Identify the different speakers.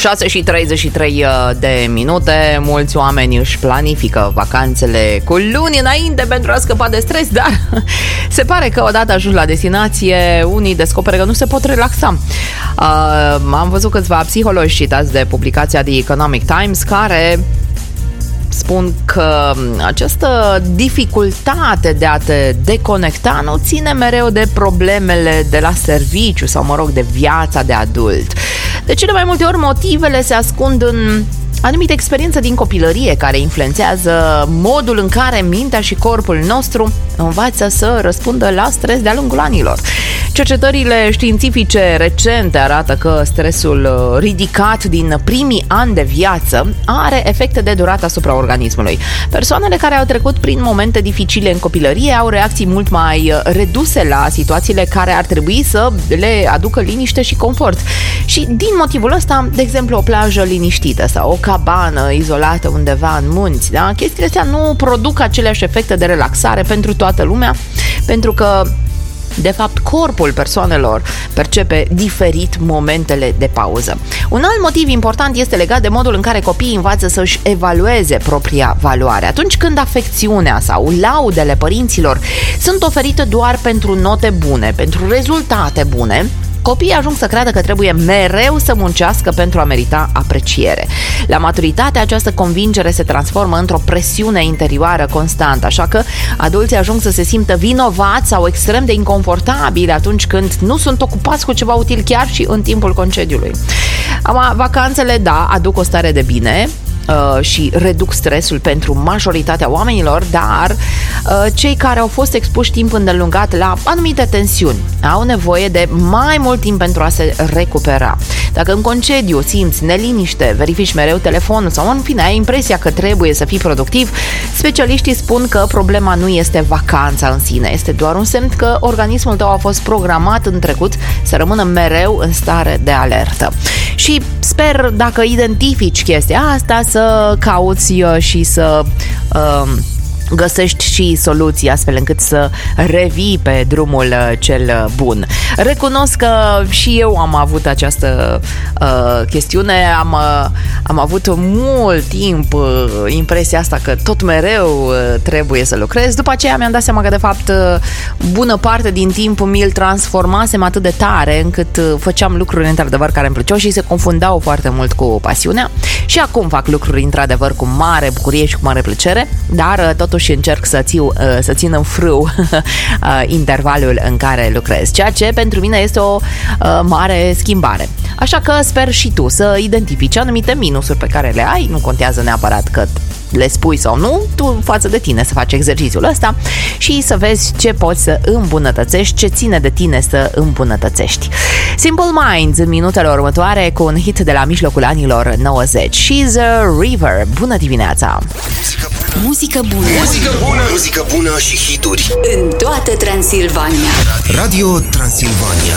Speaker 1: 6:33 de minute. Mulți oameni își planifică vacanțele cu luni înainte pentru a scăpa de stres, dar se pare că odată ajuns la destinație, unii descoperă că nu se pot relaxa. Am văzut câțiva psihologi citați de publicația The Economic Times care spun că această dificultate de a te deconecta nu ține mereu de problemele de la serviciu sau, mă rog, de viața de adult. De cele mai multe ori motivele se ascund în anumite experiențe din copilărie care influențează modul în care mintea și corpul nostru învață să răspundă la stres de-a lungul anilor. Cercetările științifice recente arată că stresul ridicat din primii ani de viață are efecte de durată asupra organismului. Persoanele care au trecut prin momente dificile în copilărie au reacții mult mai reduse la situațiile care ar trebui să le aducă liniște și confort. Și din motivul ăsta, de exemplu, o plajă liniștită sau o cabană izolată undeva în munți, da? Chestiile astea nu produc aceleași efecte de relaxare pentru toată lumea, pentru că de fapt, corpul persoanelor percepe diferit momentele de pauză. Un alt motiv important este legat de modul în care copiii învață să-și evalueze propria valoare. Atunci când afecțiunea sau laudele părinților sunt oferite doar pentru note bune, pentru rezultate bune, copiii ajung să creadă că trebuie mereu să muncească pentru a merita apreciere. La maturitate, această convingere se transformă într-o presiune interioară constantă, așa că adulții ajung să se simtă vinovați sau extrem de inconfortabili atunci când nu sunt ocupați cu ceva util chiar și în timpul concediului. Vacanțele, da, aduc o stare de bine și reduc stresul pentru majoritatea oamenilor, dar cei care au fost expuși timp îndelungat la anumite tensiuni au nevoie de mai mult timp pentru a se recupera. Dacă în concediu simți neliniște, verifici mereu telefonul sau în fine ai impresia că trebuie să fii productiv, specialiștii spun că problema nu este vacanța în sine, este doar un semn că organismul tău a fost programat în trecut să rămână mereu în stare de alertă. Și sper, dacă identifici chestia asta, să cauți și să găsești și soluții astfel încât să revii pe drumul cel bun. Recunosc că și eu am avut această chestiune, am avut mult timp impresia asta că tot mereu trebuie să lucrez. După aceea mi-am dat seama că de fapt bună parte din timp mi-l transformasem atât de tare încât făceam lucruri într-adevăr care îmi plăceau și se confundau foarte mult cu pasiunea. Și acum fac lucruri într-adevăr cu mare bucurie și cu mare plăcere, dar totuși încerc să țin în frâu intervalul în care lucrez, ceea ce pentru mine este o mare schimbare. Așa că sper și tu să identifici anumite minusuri pe care le ai, nu contează neapărat că le spui sau nu, tu față de tine să faci exercițiul ăsta și să vezi ce poți să îmbunătățești, ce ține de tine să îmbunătățești. Simple Minds în minutele următoare cu un hit de la mijlocul anilor 90. She's a River. Bună dimineața!
Speaker 2: Muzică bună!
Speaker 3: Muzică bună! Muzică bună și hituri
Speaker 2: în toată Transilvania.
Speaker 3: Radio Transilvania.